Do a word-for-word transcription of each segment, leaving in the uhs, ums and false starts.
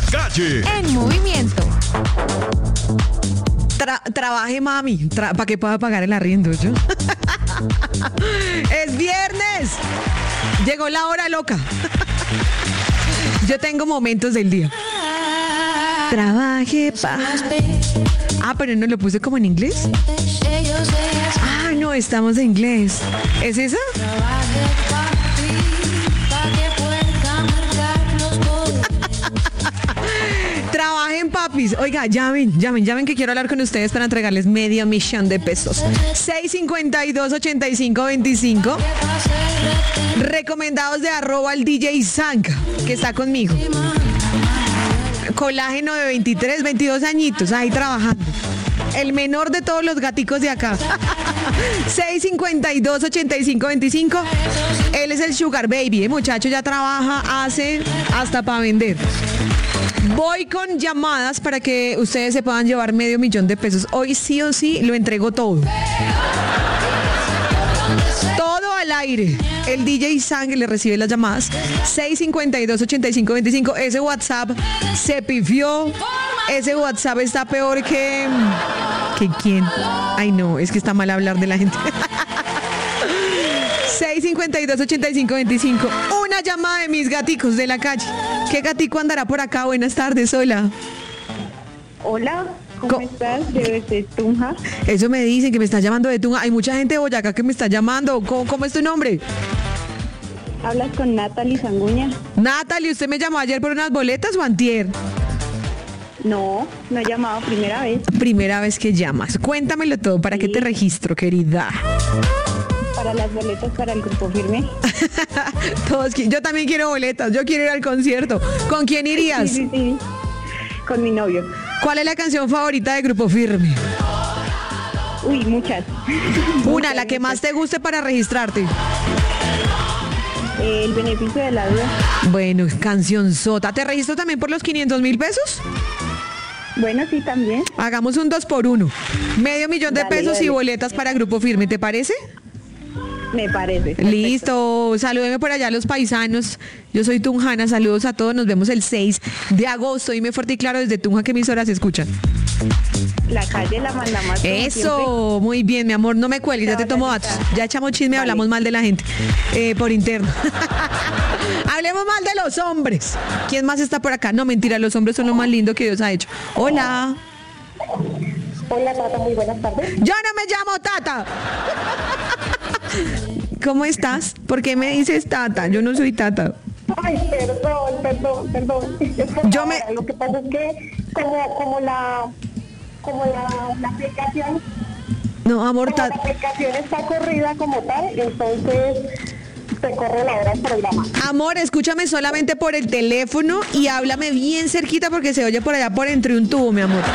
Calle en movimiento. Tra- trabaje, mami, tra- para que pueda pagar el arriendo. ¿Yo? Es viernes. Llegó la hora loca. Yo tengo momentos del día. Trabaje pa. Ah, pero no lo puse como en inglés. Ah, no, estamos en inglés. ¿Es esa? Trabajen, papis. Oiga, llamen, llamen, llamen que quiero hablar con ustedes para entregarles medio millón de pesos. seis cinco dos, ocho cinco dos cinco. Recomendados de arroba al D J Zanca, que está conmigo. Colágeno de veintitrés, veintidós añitos, ahí trabajando. El menor de todos los gaticos de acá. seis cinco dos, ocho cinco dos cinco. Él es el Sugar Baby, el muchacho ya trabaja, hace hasta para vender. Voy con llamadas para que ustedes se puedan llevar medio millón de pesos. Hoy sí o sí lo entrego todo. Todo al aire. El D J Sang le recibe las llamadas. seis cinco dos, ocho cinco dos cinco. Ese WhatsApp se pifió. Ese WhatsApp está peor que... ¿Que quién? Ay, no, es que está mal hablar de la gente. seis cinco dos, ocho cinco dos cinco. Una llamada de mis gaticos de la calle. ¿Qué gatico andará por acá? Buenas tardes, hola. Hola, ¿cómo Co- estás? Desde Tunja. Eso me dicen que me está llamando de Tunja. Hay mucha gente de Boyacá que me está llamando. ¿Cómo, cómo es tu nombre? Hablas con Natalie Sanguña. Natalie, ¿usted me llamó ayer por unas boletas o antier? No, no he llamado primera vez. Primera vez que llamas. Cuéntamelo todo. ¿Para Sí. qué te registro, querida? Para las boletas para el Grupo Firme. Todos, qui- yo también quiero boletas. Yo quiero ir al concierto. ¿Con quién irías? Sí, sí, sí. Con mi novio. ¿Cuál es la canción favorita de Grupo Firme? Uy, muchas. Una, la que más te guste para registrarte. Eh, el beneficio de la duda. Bueno, canción sota. ¿Te registro también por los quinientos mil pesos? Bueno, sí, también. Hagamos un dos por uno. Medio millón de Dale, pesos y dale. boletas para Grupo Firme, ¿te parece? Me parece. Perfecto. Listo, salúdeme por allá a los paisanos. Yo soy Tunjana, saludos a todos. Nos vemos el seis de agosto. Dime fuerte y claro desde Tunja qué emisoras se escuchan. La calle la manda más. como Eso, muy bien, mi amor, no me cuelgues, ya te tomo datos. Ya echamos chisme, Vale. hablamos mal de la gente eh, por interno. Hablemos mal de los hombres. ¿Quién más está por acá? No, mentira, los hombres son lo más lindo que Dios ha hecho. Hola. siempre. Hola, Tata, muy buenas tardes. Yo no me llamo Tata. ¿Cómo estás? ¿Por qué me dices Tata? Yo no soy Tata. Ay, perdón, perdón, perdón. Es por Yo la me- hora. Lo que pasa es que como, como la como la, la aplicación No, amor, como la Tata. aplicación está corrida como tal, entonces te corre la hora del programa. Amor, escúchame solamente por el teléfono y háblame bien cerquita porque se oye por allá por entre un tubo, mi amor.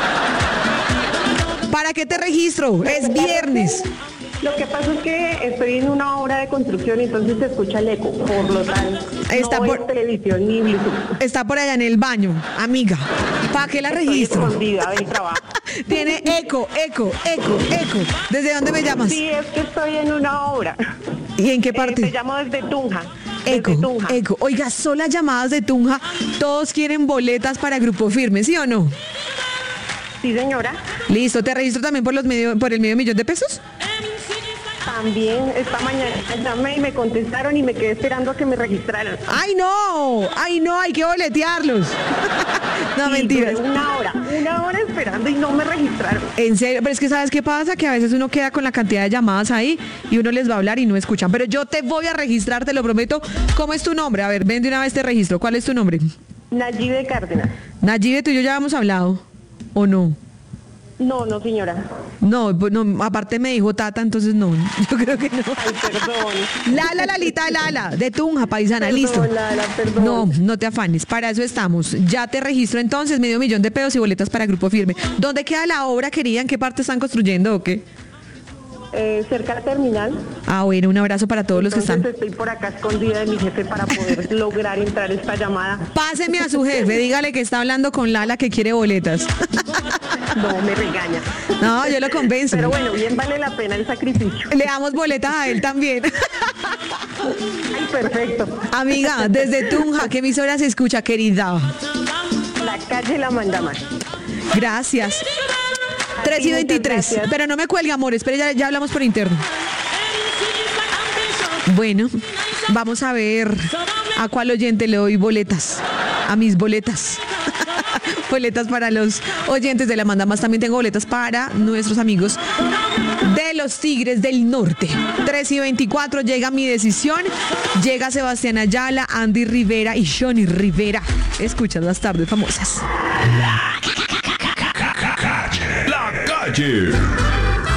¿Para qué te registro? Es viernes. Lo que pasa es que estoy en una obra de construcción y entonces se escucha el eco, por lo tanto Está no por- es televisión ni Bluetooth. Está por allá en el baño, amiga. ¿Para qué la Estoy registro? escondida del trabajo. Tiene eco, eco, eco, eco. ¿Desde dónde me llamas? Sí, es que estoy en una obra. ¿Y en qué Eh, parte? te llamo desde Tunja. Desde Eco, Tunja. eco. Oiga, son las llamadas de Tunja. Todos quieren boletas para Grupo Firme, ¿sí o no? Sí, señora. Listo, ¿te registro también por los medio, por el medio millón de pesos? También esta mañana llamé y me contestaron y me quedé esperando a que me registraran. ¡Ay, no! ¡Ay, no! Hay que boletearlos. No, Sí, mentiras. duré una hora, una hora esperando y no me registraron. En serio, pero es que ¿sabes qué pasa? Que a veces uno queda con la cantidad de llamadas ahí y uno les va a hablar y no escuchan. Pero yo te voy a registrar, te lo prometo. ¿Cómo es tu nombre? A ver, ven de una vez te registro. ¿Cuál es tu nombre? Nayibe Cárdenas. Nayibe, tú y yo ya hemos hablado. ¿O no? No, no, señora. No, pues no, aparte me dijo Tata, entonces no. Yo creo que no. Ay, perdón. Lala, Lalita, Lala, de Tunja, paisana, Perdón, listo. Lala, perdón. No, no te afanes, para eso estamos. Ya te registro entonces, medio millón de pesos y boletas para Grupo Firme. ¿Dónde queda la obra, querida? ¿En qué parte están construyendo o qué? Eh, cerca del terminal. Ah, bueno, un abrazo para todos los que Entonces están. estoy por acá escondida de mi jefe para poder lograr entrar esta llamada. Páseme a su jefe, dígale que está hablando con Lala que quiere boletas. No, me regaña. No, yo lo convenzo. Pero bueno, bien vale la pena el sacrificio. Le damos boletas a él también. Ay, perfecto. Amiga, desde Tunja, ¿qué emisora se escucha, querida? la calle la manda más. Gracias. tres y veintitrés. Gracias. Pero no me cuelgue, amor. Espere, ya, ya hablamos por interno. Bueno, vamos a ver a cuál oyente le doy boletas. A mis boletas. Boletas para los oyentes de la Manda Más. También tengo boletas para nuestros amigos de los Tigres del Norte. tres y veinticuatro, llega mi decisión. Llega Sebastián Ayala, Andy Rivera y Johnny Rivera. Escuchas Las Tardes Famosas. La calle.